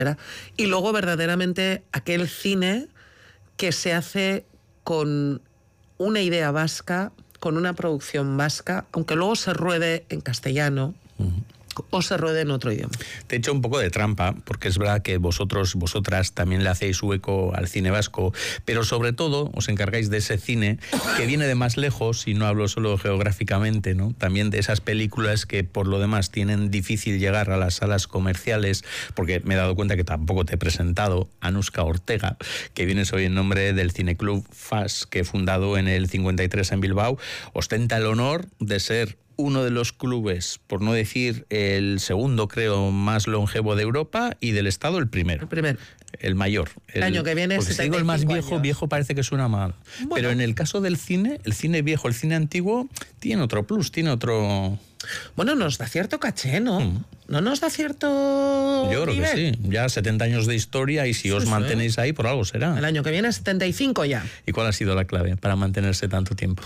Y luego verdaderamente aquel cine que se hace con una idea vasca, con una producción vasca, aunque luego se ruede en castellano o se ruede en otro idioma. Te he hecho un poco de trampa, porque es verdad que vosotras también le hacéis hueco al cine vasco, pero sobre todo os encargáis de ese cine que viene de más lejos, y no hablo solo geográficamente, ¿no? También de esas películas que por lo demás tienen difícil llegar a las salas comerciales, porque me he dado cuenta que tampoco te he presentado a Anuska Ortega, que vienes hoy en nombre del Cineclub FAS, que he fundado en el 53 en Bilbao. Ostenta el honor de ser uno de los clubes, por no decir el segundo, creo, más longevo de Europa, y del Estado el primero. El primero. El mayor. El año que viene. Porque si digo el más viejo, años. Viejo parece que suena mal. Bueno. Pero en el caso del cine, el cine viejo, el cine antiguo, tiene otro plus, tiene otro... Bueno, nos da cierto caché, ¿no? ¿No nos da cierto Yo creo nivel? que sí. Ya 70 años de historia, y si os mantenéis ahí, por algo será. El año que viene 75 ya. ¿Y cuál ha sido la clave para mantenerse tanto tiempo?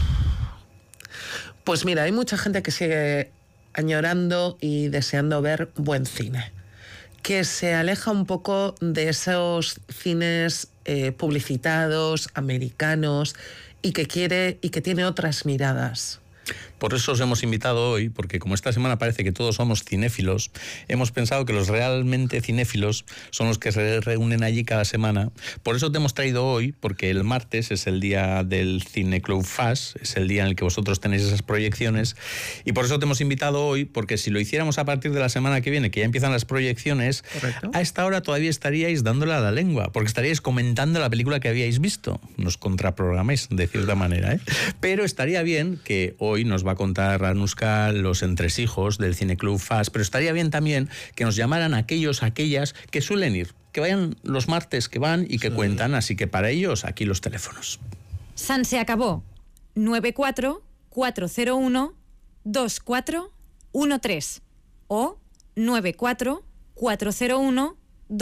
Pues mira, hay mucha gente que sigue añorando y deseando ver buen cine, que se aleja un poco de esos cines publicitados, americanos, y que tiene otras miradas. Por eso os hemos invitado hoy, porque como esta semana parece que todos somos cinéfilos, hemos pensado que los realmente cinéfilos son los que se reúnen allí cada semana. Por eso te hemos traído hoy, porque el martes es el día del Cineclub FAS, es el día en el que vosotros tenéis esas proyecciones, y por eso te hemos invitado hoy, porque si lo hiciéramos a partir de la semana que viene, que ya empiezan las proyecciones, correcto, a esta hora todavía estaríais dándole a la lengua, porque estaríais comentando la película que habíais visto. Nos contraprogramáis de cierta manera, ¿eh? Pero estaría bien que hoy nos va a contar Anuska los entresijos del Cineclub FAS, pero estaría bien también que nos llamaran aquellas que suelen ir, que vayan los martes, que van y que cuentan, así que para ellos aquí los teléfonos. San se acabó. 94 401 2413 o 94 401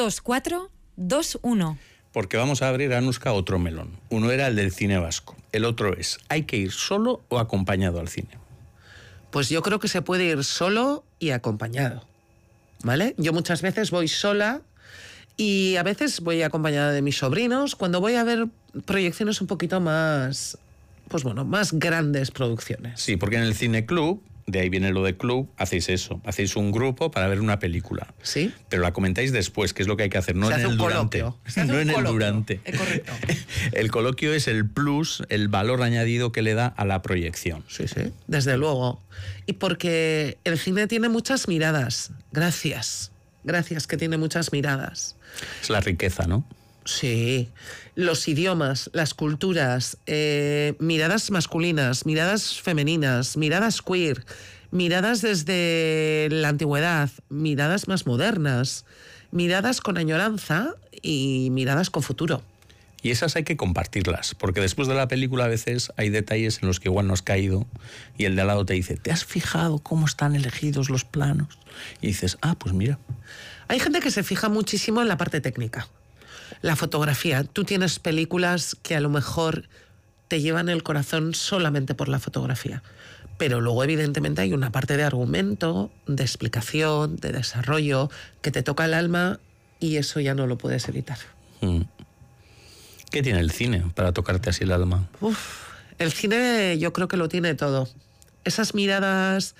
2421. Porque vamos a abrir, Anuska, otro melón. Uno era el del cine vasco. El otro es, ¿hay que ir solo o acompañado al cine? Pues yo creo que se puede ir solo y acompañado, ¿vale? Yo muchas veces voy sola y a veces voy acompañada de mis sobrinos cuando voy a ver proyecciones un poquito más, pues bueno, más grandes producciones. Sí, porque en el Cineclub, de ahí viene lo de club, hacéis eso, hacéis un grupo para ver una película. Sí. Pero la comentáis después, que es lo que hay que hacer, no en el durante. No en el durante. Correcto. El coloquio es el plus, el valor añadido que le da a la proyección. Sí, sí, desde luego. Y porque el cine tiene muchas miradas. Gracias que tiene muchas miradas. Es la riqueza, ¿no? Sí, los idiomas, las culturas, miradas masculinas, miradas femeninas, miradas queer, miradas desde la antigüedad, miradas más modernas, miradas con añoranza y miradas con futuro. Y esas hay que compartirlas, porque después de la película a veces hay detalles en los que igual no has caído y el de al lado te dice, ¿te has fijado cómo están elegidos los planos? Y dices, pues mira. Hay gente que se fija muchísimo en la parte técnica. La fotografía. Tú tienes películas que a lo mejor te llevan el corazón solamente por la fotografía. Pero luego, evidentemente, hay una parte de argumento, de explicación, de desarrollo, que te toca el alma y eso ya no lo puedes evitar. ¿Qué tiene el cine para tocarte así el alma? El cine yo creo que lo tiene todo. Esas miradas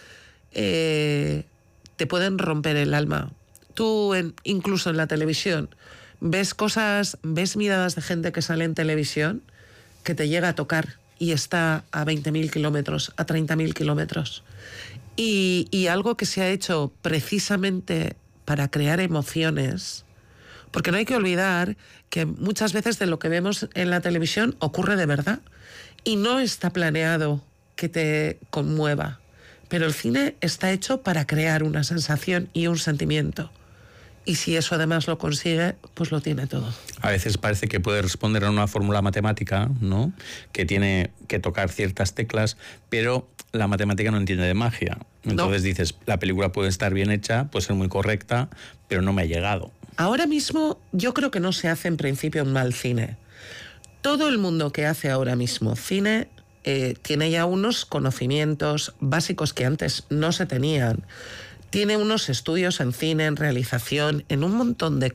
te pueden romper el alma. Tú, incluso en la televisión, ves miradas de gente que sale en televisión que te llega a tocar y está a 20.000 kilómetros, a 30.000 kilómetros. Y algo que se ha hecho precisamente para crear emociones, porque no hay que olvidar que muchas veces de lo que vemos en la televisión ocurre de verdad y no está planeado que te conmueva. Pero el cine está hecho para crear una sensación y un sentimiento. Y si eso además lo consigue, pues lo tiene todo. A veces parece que puede responder a una fórmula matemática, ¿no? Que tiene que tocar ciertas teclas, pero la matemática no entiende de magia. Entonces dices, la película puede estar bien hecha, puede ser muy correcta, pero no me ha llegado. Ahora mismo yo creo que no se hace en principio un mal cine. Todo el mundo que hace ahora mismo cine tiene ya unos conocimientos básicos que antes no se tenían. Tiene unos estudios en cine, en realización, en un montón de